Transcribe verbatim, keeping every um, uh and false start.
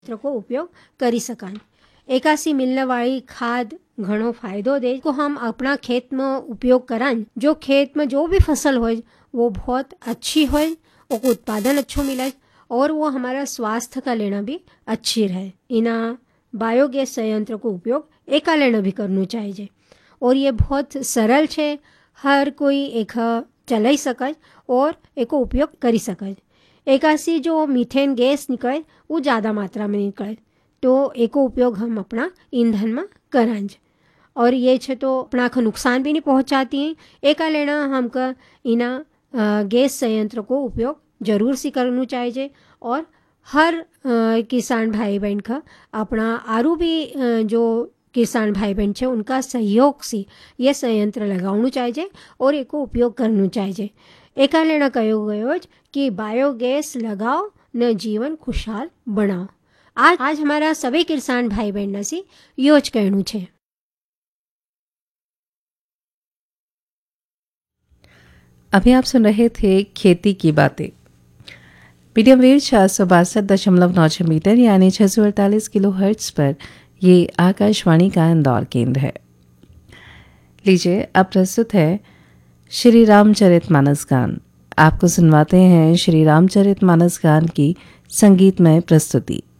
को उपयोग કરી શકાય। એકાસી મિલવાળી ખાદ ઘણો फायदो दे को हम अपना खेत में उपयोग कराएं। जो खेत में जो भी फसल हो वो बहुत अच्छी हो, उसको उत्पादन अच्छो मिले और वो हमारा स्वास्थ्य का लेना भी अच्छी रहे। इना बायोगैस संयंत्र को उपयोग एका लेना भी करना चाहिए और ये बहुत सरल है, हर कोई एक चलाई सके और एक उपयोग करी सके। एकासी जो मीथेन गैस निकले वो ज़्यादा मात्रा में निकले तो एक उपयोग हम अपना ईंधन में कराएं और ये छे तो अपना को नुकसान भी नहीं पहुंचाती हैं। एका लेना हमका इना गैस संयंत्र को उपयोग जरूर सी करना चाहिए और हर आ, किसान भाई बहन का अपना आरू भी आ, जो किसान भाई बहन छे उनका सहयोग से ये संयंत्र लगावनु चाहिए और एक उपयोग करना चाहिए। एका लेना कहो गयो कि बायोगैस लगाओ न जीवन खुशहाल बनाओ। आज आज हमारा सभी किसान भाई बहन से योज कहनु छे। अभी आप सुन रहे थे खेती की बातें। मीडियम वेव चार सौ बासठ दशमलव नौ छह मीटर यानी छः सौ अड़तालीस किलो हर्ट्ज पर ये आकाशवाणी का इंदौर केंद्र है। लीजिए अब प्रस्तुत है श्री रामचरितमानस गान। आपको सुनवाते हैं श्री रामचरितमानस गान की संगीतमय प्रस्तुति।